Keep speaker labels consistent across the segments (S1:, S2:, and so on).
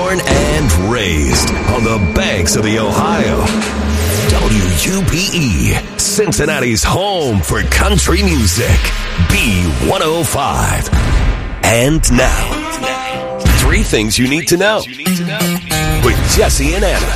S1: Born and raised on the banks of the Ohio. WUPE, Cincinnati's home for country music. B105. And now, 3 things you need to know with Jesse and Anna.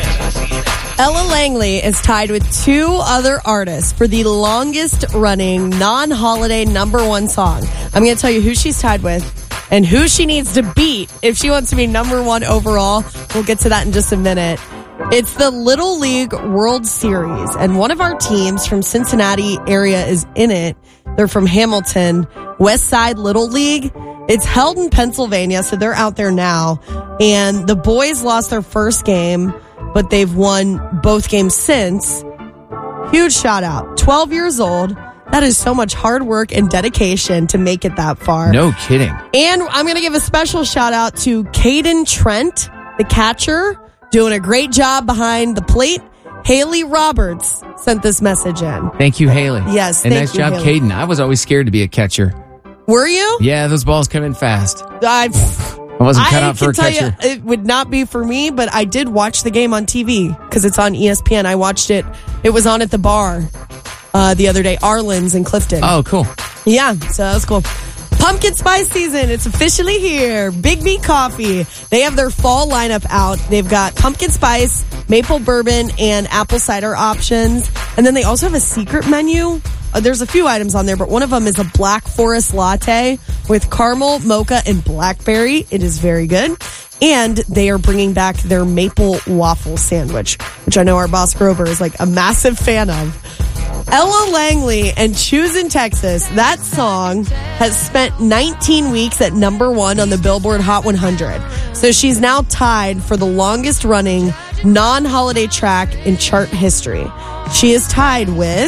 S2: Ella Langley is tied with 2 other artists for the longest running non-holiday #1 song. I'm going to tell you who she's tied with and who she needs to beat if she wants to be #1 overall. We'll get to that in just a minute. It's the Little League World Series, and one of our teams from Cincinnati area is in it. They're from Hamilton, West Side Little League. It's held in Pennsylvania, so they're out there now. And the boys lost their first game, but they've won both games since. Huge shout out. 12 years old. That is so much hard work and dedication to make it that far.
S3: No kidding.
S2: And I'm going to give a special shout out to Caden Trent, the catcher, doing a great job behind the plate. Haley Roberts sent this message in.
S3: Thank you, Haley.
S2: Yes,
S3: and
S2: thank
S3: nice
S2: you,
S3: job,
S2: Haley.
S3: Caden. I was always scared to be a catcher.
S2: Were you?
S3: Yeah, those balls come in fast.
S2: I
S3: wasn't cut out for a catcher.
S2: It would not be for me, but I did watch the game on TV because it's on ESPN. I watched it. It was on at the bar the other day, Arlen's in Clifton.
S3: Oh, cool.
S2: Yeah, so that was cool. Pumpkin spice season. It's officially here. Big B Coffee. They have their fall lineup out. They've got pumpkin spice, maple bourbon, and apple cider options. And then they also have a secret menu. There's a few items on there, but one of them is a black forest latte with caramel, mocha, and blackberry. It is very good. And they are bringing back their maple waffle sandwich, which I know our boss Grover is like a massive fan of. Ella Langley and Choose in Texas. That song has spent 19 weeks at #1 on the Billboard Hot 100. So she's now tied for the longest running non-holiday track in chart history. She is tied with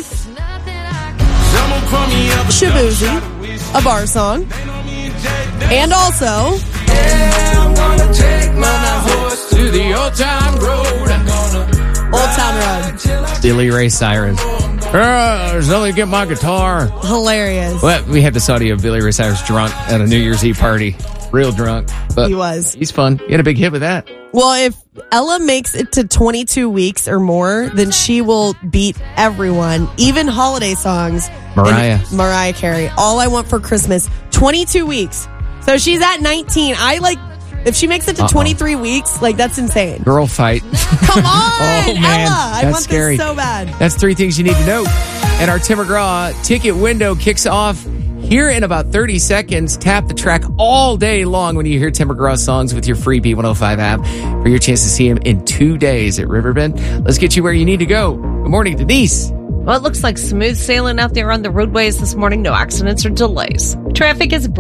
S2: Shaboozey, a bar song, and also
S3: To the Old Town Road.
S2: Old Town Road.
S3: Billy Ray Cyrus. There's only get my guitar.
S2: Hilarious.
S3: Well, we had this audio of Billy Ray Cyrus drunk at a New Year's Eve party. Real drunk. But
S2: He was.
S3: He's fun. He had a big hit with that.
S2: Well, if Ella makes it to 22 weeks or more, then she will beat everyone, even holiday songs.
S3: Mariah.
S2: And Mariah Carey. All I Want for Christmas. 22 weeks. So she's at 19. If she makes it to 23 weeks, that's insane.
S3: Girl fight.
S2: Come on,
S3: Oh, man.
S2: Ella. I
S3: That's
S2: want
S3: scary.
S2: this so bad.
S3: That's 3 things you need to know. And our Tim McGraw ticket window kicks off here in about 30 seconds. Tap the track all day long when you hear Tim McGraw songs with your free B105 app for your chance to see him in 2 days at Riverbend. Let's get you where you need to go. Good morning, Denise.
S4: Well, it looks like smooth sailing out there on the roadways this morning. No accidents or delays. Traffic is